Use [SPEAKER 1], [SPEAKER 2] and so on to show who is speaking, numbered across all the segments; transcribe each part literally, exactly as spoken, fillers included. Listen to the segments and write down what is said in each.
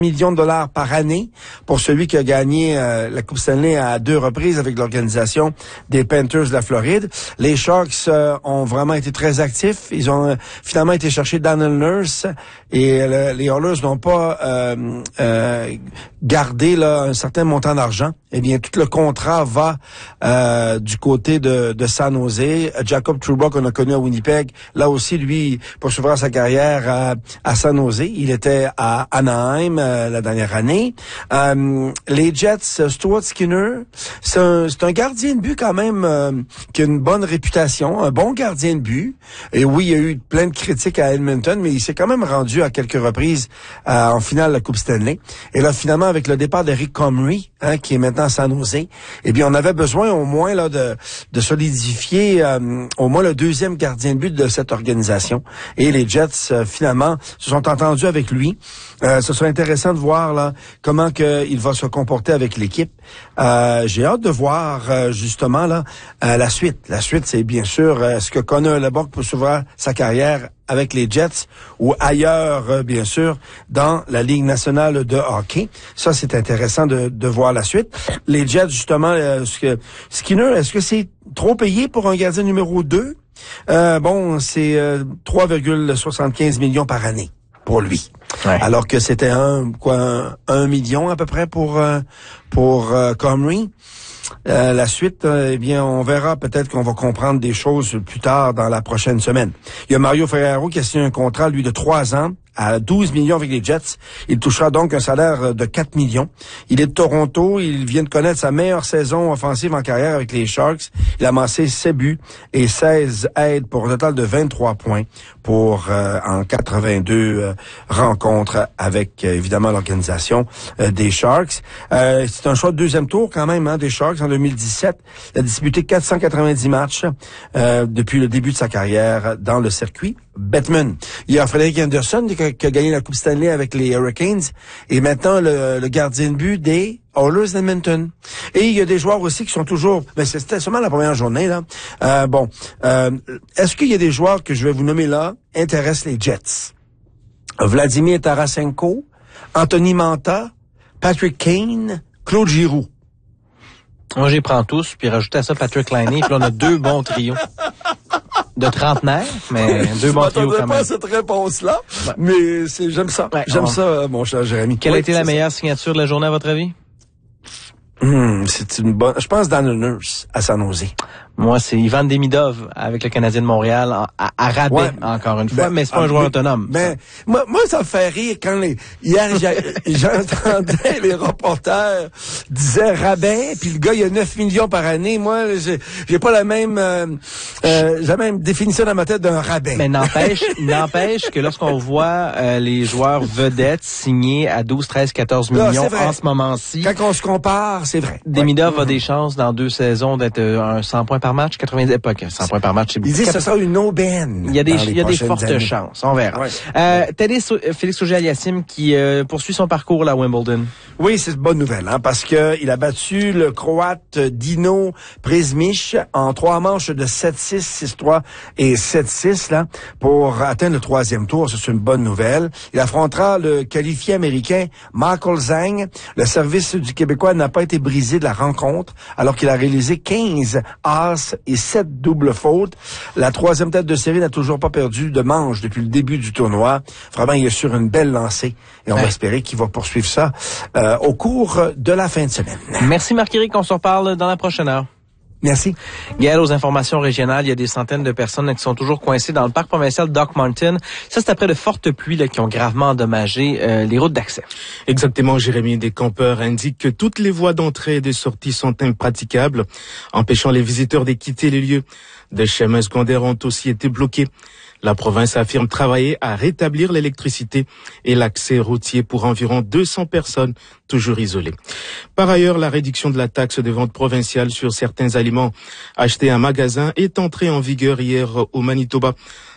[SPEAKER 1] millions de dollars par année pour celui qui a gagné euh, la Coupe Stanley à deux reprises avec l'organisation des Panthers de la Floride. Les Sharks euh, ont vraiment été très actifs. Ils ont euh, finalement été chercher Daniel Nurse et euh, les Oilers n'ont pas euh, euh, gardé là, un certain montant d'argent. Eh bien, tout le contrat va euh, du côté de, de San Jose. Jacob Trouba, qu'on a connu à Winnipeg, là aussi, lui, poursuivra sa carrière à, à San Jose. Il était à Anaheim euh, la dernière année. Euh, les Jets, Stuart Skinner, c'est un, c'est un gardien de but quand même euh, qui a une bonne réputation, un bon gardien de but. Et oui, il y a eu plein de critiques à Edmonton, mais il s'est quand même rendu à quelques reprises euh, en finale de la Coupe Stanley. Et là, finalement, avec le départ d'Eric Comrie, hein, qui est maintenant à San Jose, eh bien, on avait besoin au moins là de, de solidifier euh, au moins le deuxième gardien de but de cette organisation. Et les Jets, euh, finalement, se sont entendus avec lui. Euh, ce sera intéressant de voir là comment que il va se comporter avec l'équipe. Euh, j'ai hâte de voir euh, justement là euh, la suite. La suite, c'est bien sûr euh, est-ce que Connor Leboeck peut s'ouvrir sa carrière avec les Jets ou ailleurs, euh, bien sûr, dans la Ligue nationale de hockey. Ça, c'est intéressant de, de voir la suite. Les Jets, justement, euh, ce que, Skinner, est-ce que c'est trop payé pour un gardien numéro deux? Euh, bon, c'est euh, trois virgule soixante-quinze millions par année pour lui. Ouais. Alors que c'était un quoi un, un million à peu près pour euh, pour euh, Comrie. Euh, la suite, euh, eh bien, on verra. Peut-être qu'on va comprendre des choses plus tard dans la prochaine semaine. Il y a Mario Ferraro qui a signé un contrat, lui, de trois ans à douze millions avec les Jets. Il touchera donc un salaire de quatre millions. Il est de Toronto. Il vient de connaître sa meilleure saison offensive en carrière avec les Sharks. Il a amassé sept buts et seize aides pour un total de vingt-trois points pour euh, en quatre-vingt-deux euh, rencontres avec, euh, évidemment, l'organisation euh, des Sharks. Euh, c'est un choix de deuxième tour quand même, hein, des Sharks en deux mille dix-sept. Il a disputé quatre cent quatre-vingt-dix matchs euh, depuis le début de sa carrière dans le circuit Bettman. Il y a Frédéric Anderson qui a, qui a gagné la Coupe Stanley avec les Hurricanes et maintenant le, le gardien de but des Oilers d'Edmonton. Et il y a des joueurs aussi qui sont toujours... Mais c'était seulement la première journée, là. Euh, bon, euh, est-ce qu'il y a des joueurs que je vais vous nommer là intéressent les Jets? Vladimir Tarasenko, Anthony Manta, Patrick Kane, Claude Giroux.
[SPEAKER 2] Moi, j'y prends tous, puis rajouter à ça Patrick Laine, puis là, on a deux bons trios. De trentenaire, mais deux bons trios quand même. Je m'attendais pas à
[SPEAKER 1] cette réponse-là, ouais. mais c'est, j'aime ça. Ouais, j'aime on... ça, mon cher Jérémy.
[SPEAKER 2] Quelle
[SPEAKER 1] oui,
[SPEAKER 2] a été la meilleure ça. signature de la journée, à votre avis?
[SPEAKER 1] Hum, c'est une bonne... Je pense Daniel Nurse à San Jose.
[SPEAKER 2] Moi, c'est Ivan Demidov avec le Canadien de Montréal à, à rabais, ouais, encore une fois, ben, mais c'est pas un joueur mais, autonome.
[SPEAKER 1] Mais moi, moi, ça me fait rire quand les hier j'entendais les reporters disaient rabais, puis le gars il a neuf millions par année. Moi, j'ai, j'ai pas la même euh, euh, j'ai la même définition dans ma tête d'un rabais.
[SPEAKER 2] Mais n'empêche, n'empêche que lorsqu'on voit euh, les joueurs vedettes signés à douze, treize, quatorze millions là, en ce moment-ci,
[SPEAKER 1] quand on se compare, c'est vrai.
[SPEAKER 2] Demidov
[SPEAKER 1] ouais.
[SPEAKER 2] a des chances dans deux saisons d'être un cent points par match, quatre-vingt-dix pas cent points par match, c'est beaucoup.
[SPEAKER 1] Il dit que ce sera une aubaine.
[SPEAKER 2] Il y a des, il y a des fortes années. chances, on verra. Ouais. Euh, Teddy Félix Auger-Aliassime qui euh, poursuit son parcours là à Wimbledon.
[SPEAKER 1] Oui, c'est une bonne nouvelle, hein, parce que il a battu le Croate Dino Prizmic en trois manches de sept six, six trois et sept six là pour atteindre le troisième tour. C'est une bonne nouvelle. Il affrontera le qualifié américain Michael Zhang. Le service du Québécois n'a pas été brisé de la rencontre, alors qu'il a réalisé quinze as et sept doubles fautes. La troisième tête de série n'a toujours pas perdu de manche depuis le début du tournoi. Vraiment, il est sur une belle lancée et on ouais. va espérer qu'il va poursuivre ça euh, au cours de la fin de semaine.
[SPEAKER 2] Merci Marc-Éric, on se reparle dans la prochaine heure.
[SPEAKER 1] Merci.
[SPEAKER 2] Gaël, aux informations régionales, il y a des centaines de personnes qui sont toujours coincées dans le parc provincial Dock Mountain. Ça, c'est après de fortes pluies là, qui ont gravement endommagé euh, les routes d'accès.
[SPEAKER 3] Exactement, Jérémy. Des campeurs indiquent que toutes les voies d'entrée et de sortie sont impraticables, empêchant les visiteurs de quitter les lieux. Des chemins secondaires ont aussi été bloqués. La province affirme travailler à rétablir l'électricité et l'accès routier pour environ deux cents personnes toujours isolées. Par ailleurs, la réduction de la taxe de vente provinciale sur certains aliments achetés en magasin est entrée en vigueur hier au Manitoba.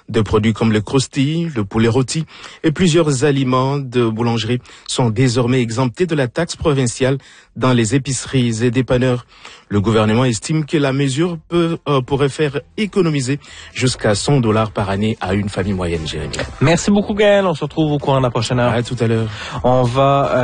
[SPEAKER 3] de produits comme le croustille, le poulet rôti et plusieurs aliments de boulangerie sont désormais exemptés de la taxe provinciale dans les épiceries et dépanneurs. Le gouvernement estime que la mesure peut, euh, pourrait faire économiser jusqu'à cent dollars par année à une famille moyenne, Jérémy.
[SPEAKER 2] Merci beaucoup, Gaël. On se retrouve au courant de la prochaine heure.
[SPEAKER 3] À tout à l'heure.
[SPEAKER 2] On va... Euh